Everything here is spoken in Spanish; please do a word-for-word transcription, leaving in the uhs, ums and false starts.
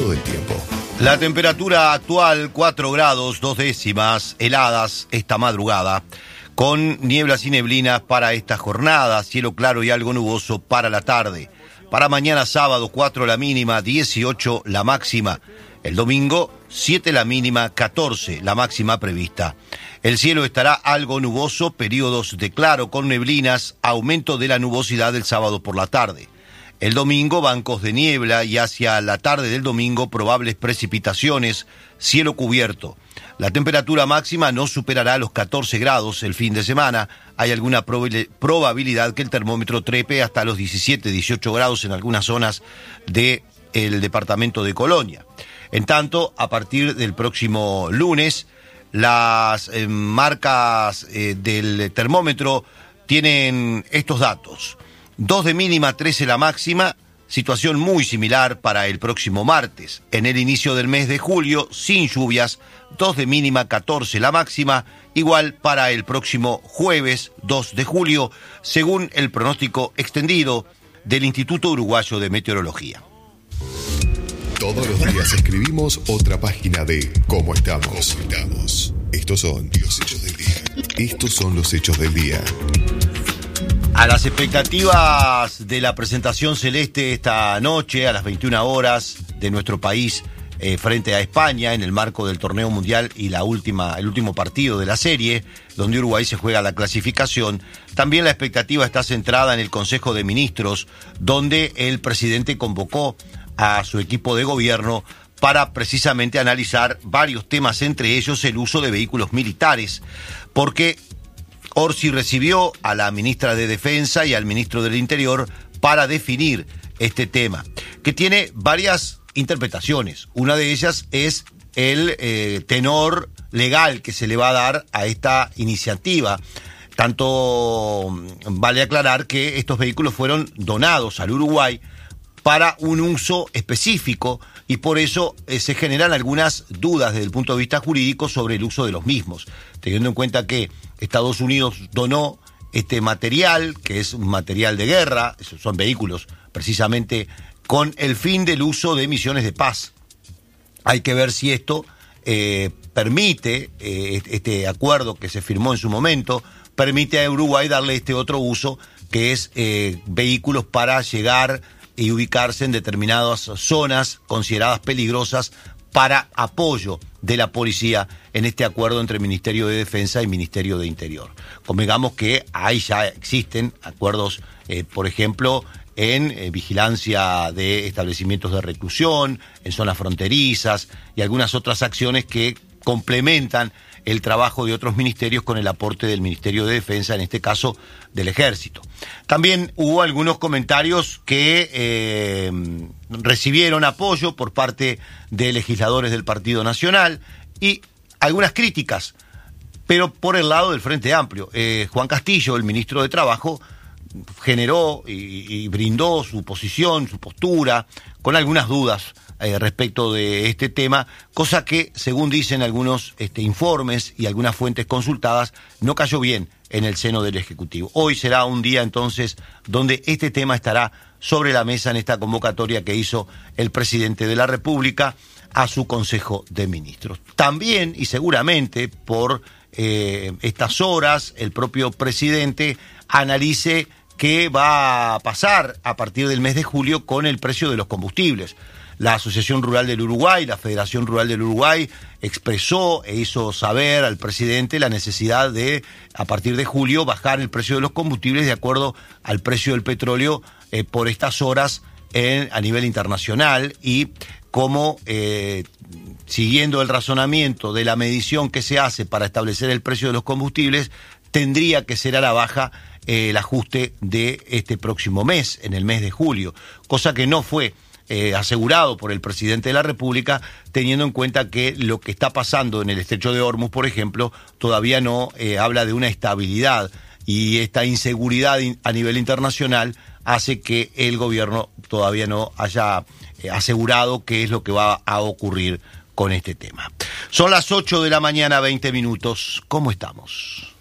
estado del tiempo. La temperatura actual, cuatro grados, dos décimas, heladas esta madrugada, con nieblas y neblinas para esta jornada, cielo claro y algo nuboso para la tarde. Para mañana sábado, cuatro la mínima, dieciocho la máxima. El domingo, siete la mínima, catorce la máxima prevista. El cielo estará algo nuboso, periodos de claro con neblinas, aumento de la nubosidad del sábado por la tarde. El domingo, bancos de niebla y hacia la tarde del domingo, probables precipitaciones, cielo cubierto. La temperatura máxima no superará los catorce grados el fin de semana. Hay alguna probabilidad que el termómetro trepe hasta los diecisiete, dieciocho grados en algunas zonas del departamento de Colonia. En tanto, a partir del próximo lunes, las eh, marcas eh, del termómetro tienen estos datos. dos de mínima, trece la máxima, situación muy similar para el próximo martes. En el inicio del mes de julio, sin lluvias, dos de mínima, catorce la máxima, igual para el próximo jueves, dos de julio, según el pronóstico extendido del Instituto Uruguayo de Meteorología. Todos los días escribimos otra página de Cómo estamos. ¿Cómo estamos? Estos son los hechos del día. Estos son los hechos del día. A las expectativas de la presentación celeste esta noche a las veintiuna horas de nuestro país eh, frente a España en el marco del torneo mundial y la última, el último partido de la serie, donde Uruguay se juega la clasificación, también la expectativa está centrada en el Consejo de Ministros, donde el presidente convocó a su equipo de gobierno para precisamente analizar varios temas, entre ellos el uso de vehículos militares, porque Orsi recibió a la ministra de Defensa y al ministro del Interior para definir este tema, que tiene varias interpretaciones. Una de ellas es el eh, tenor legal que se le va a dar a esta iniciativa. Tanto vale aclarar que estos vehículos fueron donados al Uruguay para un uso específico y por eso eh, se generan algunas dudas desde el punto de vista jurídico sobre el uso de los mismos, teniendo en cuenta que Estados Unidos donó este material, que es un material de guerra, esos son vehículos precisamente con el fin del uso de misiones de paz. Hay que ver si esto eh, permite, eh, este acuerdo que se firmó en su momento, permite a Uruguay darle este otro uso, que es eh, vehículos para llegar y ubicarse en determinadas zonas consideradas peligrosas para apoyo de la policía en este acuerdo entre Ministerio de Defensa y Ministerio de Interior. Convengamos que ahí ya existen acuerdos, eh, por ejemplo, en eh, vigilancia de establecimientos de reclusión, en zonas fronterizas y algunas otras acciones que complementan el trabajo de otros ministerios con el aporte del Ministerio de Defensa, en este caso del Ejército. También hubo algunos comentarios que eh, recibieron apoyo por parte de legisladores del Partido Nacional y algunas críticas, pero por el lado del Frente Amplio. Eh, Juan Castillo, el ministro de Trabajo, generó y, y brindó su posición, su postura, con algunas dudas Eh, respecto de este tema, cosa que, según dicen algunos este, informes y algunas fuentes consultadas, no cayó bien en el seno del Ejecutivo. Hoy será un día entonces donde este tema estará sobre la mesa en esta convocatoria que hizo el presidente de la República a su Consejo de Ministros. También y seguramente por eh, estas horas el propio presidente analice qué va a pasar a partir del mes de julio con el precio de los combustibles. La Asociación Rural del Uruguay, la Federación Rural del Uruguay, expresó e hizo saber al presidente la necesidad de, a partir de julio, bajar el precio de los combustibles de acuerdo al precio del petróleo eh, por estas horas en, a nivel internacional y como, eh, siguiendo el razonamiento de la medición que se hace para establecer el precio de los combustibles, tendría que ser a la baja eh, el ajuste de este próximo mes, en el mes de julio, cosa que no fue Eh, asegurado por el presidente de la República, teniendo en cuenta que lo que está pasando en el estrecho de Hormuz, por ejemplo, todavía no eh, habla de una estabilidad, y esta inseguridad in- a nivel internacional hace que el gobierno todavía no haya eh, asegurado qué es lo que va a ocurrir con este tema. Son las ocho de la mañana, veinte minutos. ¿Cómo estamos?